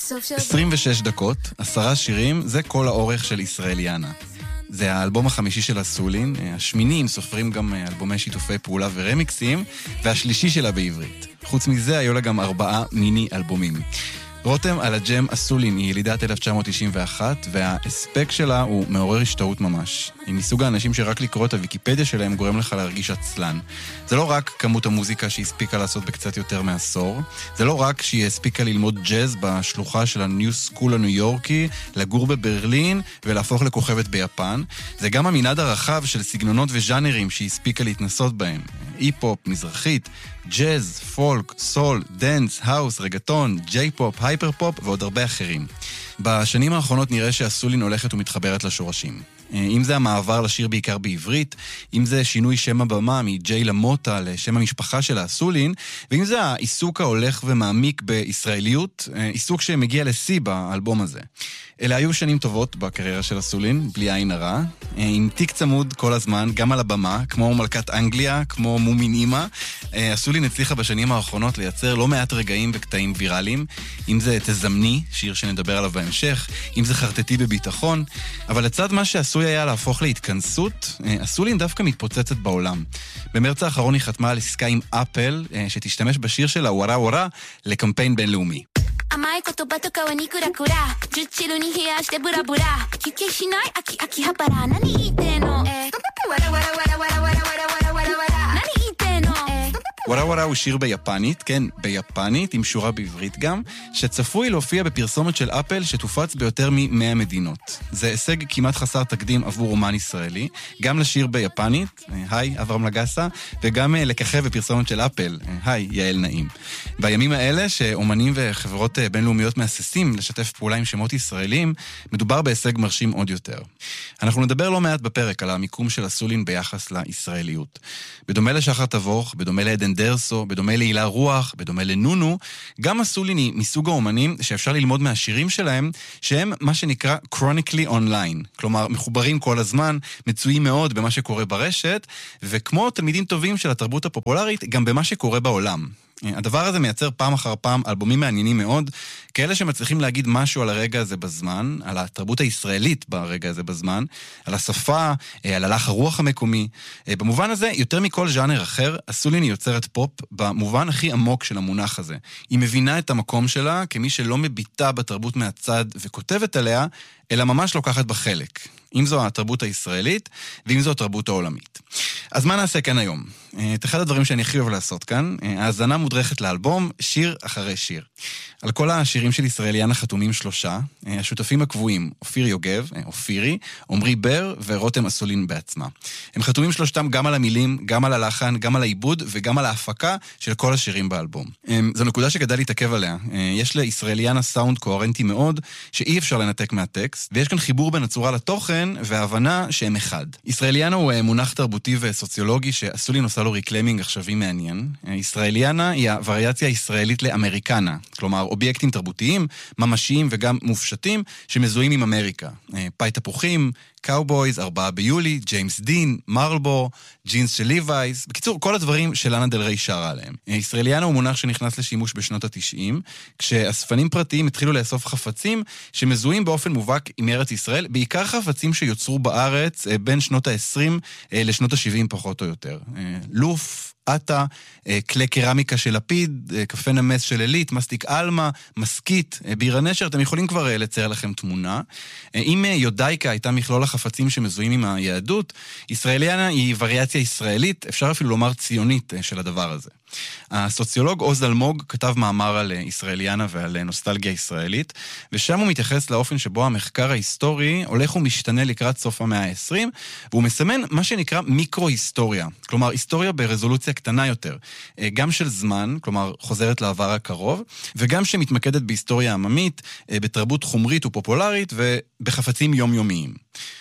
26 דקות, 10 שירים, זה כל האורך של ישראליאנה. זה האלבום החמישי של אסולין, השמיני, אם סופרים גם אלבומי שיתופי פעולה ורמיקסים, והשלישי שלה בעברית. חוץ מזה, היו לה גם 4 מיני אלבומים. רותם על הג'ם אסולין היא ילידת 1991, והאספק שלה הוא מעורר השתאות ממש. היא מסוג האנשים שרק לקרוא את הוויקיפדיה שלהם גורם לך להרגיש עצלן. זה לא רק כמות המוזיקה שהיא הספיקה לעשות בקצת יותר מעשור, זה לא רק שהיא הספיקה ללמוד ג'אז בשלוחה של הניו סקול הניו יורקי, לגור בברלין ולהפוך לכוכבת ביפן, זה גם המנעד הרחב של סגנונות וז'אנרים שהיא הספיקה להתנסות בהם. אי-פופ, מזרחית, ג'אז, פולק, סול, דנס, האוס, רגטון, ג'יי-פופ, הייפר-פופ ועוד הרבה אחרים. בשנים האחרונות נראה שאסולין הולכת ומתחברת לשורשים. אם זה המעבר לשיר בעיקר בעברית, אם זה שינוי שם הבמה מג'יי למוטה לשם המשפחה של אסולין, ואם זה העיסוק ההולך ומעמיק בישראליות, עיסוק שמגיע לשיא באלבום הזה. אלה היו שנים טובות בקריירה של אסולין, בלי עין הרע, עם תיק צמוד כל הזמן, גם על הבמה, כמו מלכת אנגליה, כמו מומין אימא. אסולין הצליחה בשנים האחרונות לייצר לא מעט רגעים וקטעים ויראליים, אם זה תזמני, שיר שנדבר עליו בהמשך, אם זה חרטטי בביטחון, אבל לצד מה שעשוי היה להפוך להתכנסות, אסולין דווקא מתפוצצת בעולם. במרץ האחרון היא חתמה על עסקה עם אפל, שתשתמש בשיר שלה, ווארה ווארה, לקמפיין בינלאומי. 甘い言葉とかはニクラクラジュチルに冷やしてブラブラ休憩しない秋秋葉原何言ってんのわらわらわらわらわらわらわらわらわら何言ってんの ווארה ווארה הוא שיר ביפנית, כן, ביפנית, עם שורה בעברית גם, שצפוי להופיע בפרסומת של אפל שתופץ ביותר מ-100 מדינות. זה הישג כמעט חסר תקדים עבור אומן ישראלי, גם לשיר ביפנית, היי, אברהם לגסה, וגם לככב בפרסומת של אפל, היי, יעל נעים. בימים האלה שאומנים וחברות בינלאומיות מאססים לשתף פעולה עם שמות ישראלים, מדובר בהישג מרשים עוד יותר. אנחנו נדבר לא מעט בפרק על המיקום של אסולין ביחס לישראליות. בדומה לשחר תבוך, בדומה לעדן דרסו, בדומה להילה רוח, בדומה לנונו, גם אסולין היא מסוג האומנים שאפשר ללמוד מהשירים שלהם, שהם מה שנקרא chronically online, כלומר מחוברים כל הזמן, מצויים מאוד במה שקורה ברשת, וכמו תלמידים טובים של התרבות הפופולרית, גם במה שקורה בעולם. הדבר הזה מייצר פעם אחר פעם אלבומים מעניינים מאוד, כאלה שמצליחים להגיד משהו על הרגע הזה בזמן, על התרבות הישראלית ברגע הזה בזמן, על השפה, על הלך הרוח המקומי. במובן הזה, יותר מכל ז'אנר אחר, אסולין היא יוצרת פופ במובן הכי עמוק של המונח הזה. היא מבינה את המקום שלה כמי שלא מביטה בתרבות מהצד וכותבת עליה, אלא ממש לוקחת בחלק. אם זו התרבות הישראלית, ואם זו התרבות העולמית. אז מה נעשה כאן היום? את אחד הדברים שאני הכי אוהב לעשות כאן, האזנה מודרכת לאלבום, שיר אחרי שיר. על כל השירים של ישראליאנה חתומים 3, השותפים הקבועים, אופיר יוגב, אופירי, עומרי בר ורותם אסולין בעצמה. הם חתומים 3 גם על המילים, גם על הלחן, גם על העיבוד וגם על ההפקה של כל השירים באלבום. זו נקודה שכדאי להתעכב עליה. יש לישראליאנה סאונד קוהרנטי מאוד, שאי אפשר לנתק מהטקסט, ויש כאן חיבור בין הצורה לתוכן וההבנה שהם אחד. ישראליאנה הוא מונח תרבותי וסוציולוגי שאסולין עושה לו ריקליימינג עכשווי מעניין. ישראליאנה היא הווריאציה הישראלית לאמריקנה, כלומר אובייקטים תרבותיים, ממשיים וגם מופשטים שמזוהים עם אמריקה. פאי תפוחים, קאובויז, 4 ביולי, ג'יימס דין, מרלבור, ג'ינס של ליווייס, בקיצור, כל הדברים שלאנה דל ריי שרה עליהם. ישראליאנה הוא מונח שנכנס לשימוש בשנות ה-90, כשאספנים פרטיים התחילו לאסוף חפצים שמזוהים באופן מובהק עם ארץ ישראל, בעיקר חפצים שיוצרו בארץ בין שנות ה-20 לשנות ה-70 פחות או יותר. לוף, אטה, כלי קרמיקה של לפיד, קפה נמס של אלית, מסטיק אלמה, מסקית, בירה נשר, אתם יכולים כבר לצייר לכם תמונה. אם יודאיקה הייתה מכלול החפצים שמזוהים עם היהדות, ישראליאנה היא וריאציה ישראלית, אפשר אפילו לומר ציונית של הדבר הזה. הסוציולוג עוז אלמוג כתב מאמר על ישראליאנה ועל נוסטלגיה ישראלית, ושם הוא מתייחס לאופן שבו המחקר ההיסטורי הולך ומשתנה לקראת סוף המאה ה-20, והוא מסמן מה שנקרא מיקרו-היסטוריה, כלומר היסטוריה ברזולוציה קטנה יותר, גם של זמן, כלומר חוזרת לעבר הקרוב, וגם שמתמקדת בהיסטוריה עממית, בתרבות חומרית ופופולרית ובחפצים יומיומיים.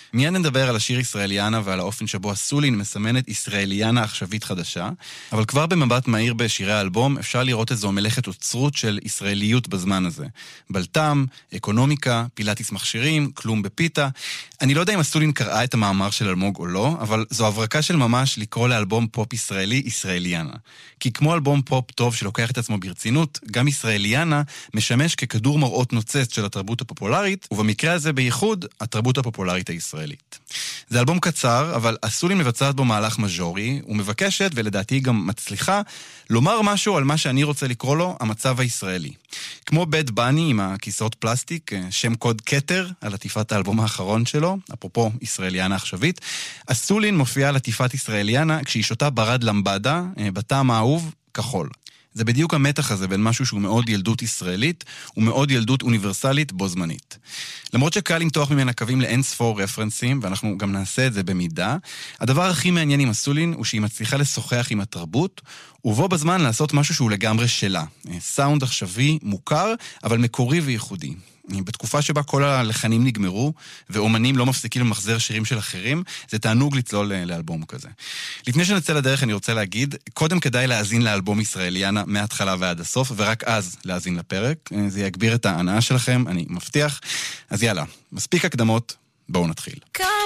מיד נדבר על השיר ישראליאנה ועל האופן שבו הסולין מסמנת ישראליאנה עכשווית חדשה, אבל כבר במבט מהיר בשירי האלבום אפשר לראות איזו מלאכת אוצרות של ישראליות בזמן הזה. בלטם, אקונומיקה, פילאטיס מכשירים, כלום בפיתה. אני לא יודע אם הסולין קראה את המאמר של אלמוג או לא, אבל זו הברקה של ממש לקרוא לאלבום פופ ישראלי ישראליאנה. כי כמו אלבום פופ טוב שלוקח את עצמו ברצינות, גם ישראליאנה משמש ככדור מראות נוצץ של התרבות הפופולרית, ובמקרה הזה בייחוד התרבות הפופולרית הישראלית. זה אלבום קצר, אבל הסולין מבצעת בו מהלך מז'ורי, ומבקשת, ולדעתי גם מצליחה, לומר משהו על מה שאני רוצה לקרוא לו המצב הישראלי. כמו בד בני עם הכיסאות פלסטיק, שם קוד קטר על עטיפת האלבום האחרון שלו, אפרופו ישראליאנה עכשווית, הסולין מופיעה על עטיפת ישראליאנה כשהיא שותה ברד למבדה, בטעם האהוב, כחול. זה בדיוק המתח הזה בין משהו שהוא מאוד ילדות ישראלית ומאוד ילדות אוניברסלית בו זמנית. למרות שקל למתוח ממנה קווים לאין ספור רפרנסים, ואנחנו גם נעשה את זה במידה, הדבר הכי מעניין עם הסולין הוא שהיא מצליחה לשוחח עם התרבות, ובו בזמן לעשות משהו שהוא לגמרי שלה. סאונד עכשווי, מוכר, אבל מקורי וייחודי. בתקופה שבה כל הלחנים נגמרו, ואומנים לא מפסיקים למחזר שירים של אחרים, זה תענוג לצלול לאלבום כזה. לפני שנצא לדרך אני רוצה להגיד, קודם כדאי להאזין לאלבום ישראליאנה מההתחלה ועד הסוף, ורק אז להאזין לפרק. זה יגביר את ההנאה שלכם, אני מבטיח. אז יאללה, מספיק הקדמות, בואו נתחיל.